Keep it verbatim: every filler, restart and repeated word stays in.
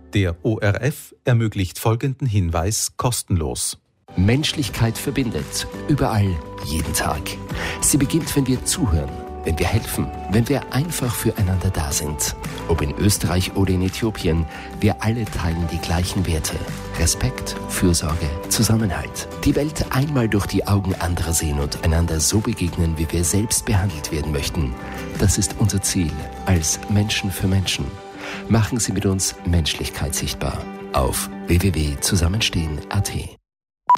Der O R F ermöglicht folgenden Hinweis kostenlos. Menschlichkeit verbindet. Überall, jeden Tag. Sie beginnt, wenn wir zuhören, wenn wir helfen, wenn wir einfach füreinander da sind. Ob in Österreich oder in Äthiopien, wir alle teilen die gleichen Werte. Respekt, Fürsorge, Zusammenhalt. Die Welt einmal durch die Augen anderer sehen und einander so begegnen, wie wir selbst behandelt werden möchten. Das ist unser Ziel als Menschen für Menschen. Machen Sie mit uns Menschlichkeit sichtbar auf w w w punkt zusammenstehen punkt a t.